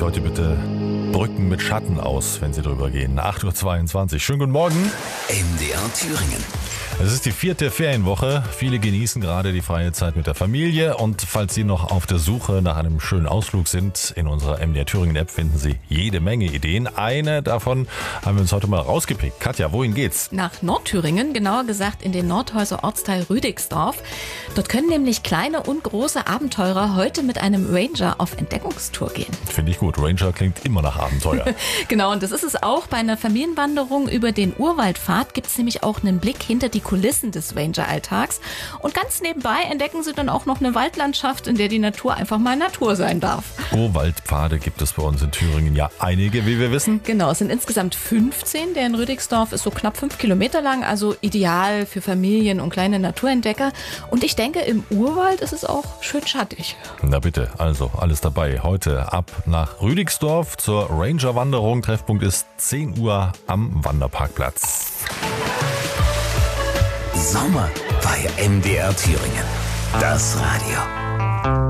sich heute bitte Brücken mit Schatten aus, wenn Sie drüber gehen. 8:22 Uhr. Schönen guten Morgen. MDR Thüringen. Es ist die 4. Ferienwoche. Viele genießen gerade die freie Zeit mit der Familie. Und falls Sie noch auf der Suche nach einem schönen Ausflug sind, in unserer MDR Thüringen App finden Sie jede Menge Ideen. Eine davon haben wir uns heute mal rausgepickt. Katja, wohin geht's? Nach Nordthüringen, genauer gesagt in den Nordhäuser Ortsteil Rüdigsdorf. Dort können nämlich kleine und große Abenteurer heute mit einem Ranger auf Entdeckungstour gehen. Finde ich gut. Ranger klingt immer nach Abenteuer. Genau, und das ist es auch. Bei einer Familienwanderung über den Urwaldpfad gibt es nämlich auch einen Blick hinter die Kulissen des Ranger-Alltags. Und ganz nebenbei entdecken Sie dann auch noch eine Waldlandschaft, in der die Natur einfach mal Natur sein darf. Urwaldpfade gibt es bei uns in Thüringen ja einige, wie wir wissen. Genau, es sind insgesamt 15. Der in Rüdigsdorf ist so knapp 5 Kilometer lang, also ideal für Familien und kleine Naturentdecker. Und ich denke, im Urwald ist es auch schön schattig. Na bitte, also alles dabei. Heute ab nach Rüdigsdorf zur Ranger-Wanderung. Treffpunkt ist 10 Uhr am Wanderparkplatz. Sommer bei MDR Thüringen. Das Radio.